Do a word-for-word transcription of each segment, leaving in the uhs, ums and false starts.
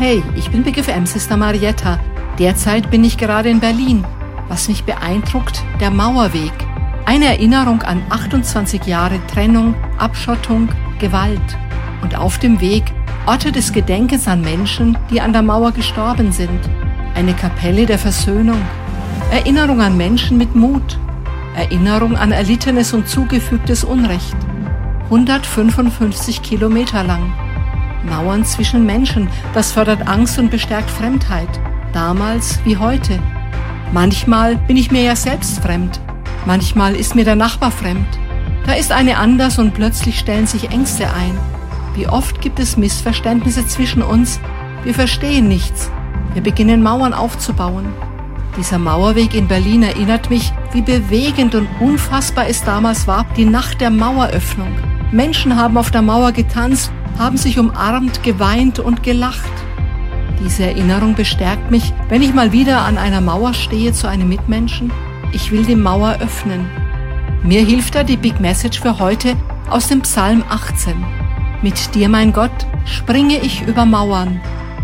Hey, ich bin Big F M-Sister Marietta. Derzeit bin ich gerade in Berlin. Was mich beeindruckt, der Mauerweg. Eine Erinnerung an achtundzwanzig Jahre Trennung, Abschottung, Gewalt. Und auf dem Weg Orte des Gedenkens an Menschen, die an der Mauer gestorben sind. Eine Kapelle der Versöhnung. Erinnerung an Menschen mit Mut. Erinnerung an erlittenes und zugefügtes Unrecht. hundertfünfundfünfzig Kilometer lang. Mauern zwischen Menschen, das fördert Angst und bestärkt Fremdheit. Damals wie heute. Manchmal bin ich mir ja selbst fremd. Manchmal ist mir der Nachbar fremd. Da ist eine anders und plötzlich stellen sich Ängste ein. Wie oft gibt es Missverständnisse zwischen uns? Wir verstehen nichts. Wir beginnen Mauern aufzubauen. Dieser Mauerweg in Berlin erinnert mich, wie bewegend und unfassbar es damals war, die Nacht der Maueröffnung. Menschen haben auf der Mauer getanzt, haben sich umarmt, geweint und gelacht. Diese Erinnerung bestärkt mich, wenn ich mal wieder an einer Mauer stehe zu einem Mitmenschen. Ich will die Mauer öffnen. Mir hilft da die Big Message für heute aus dem Psalm achtzehn. Mit dir, mein Gott, springe ich über Mauern.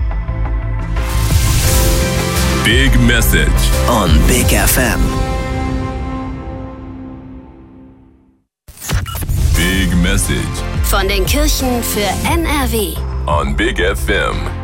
Big Message on Big F M. Big Message von den Kirchen für N R W on Big F M.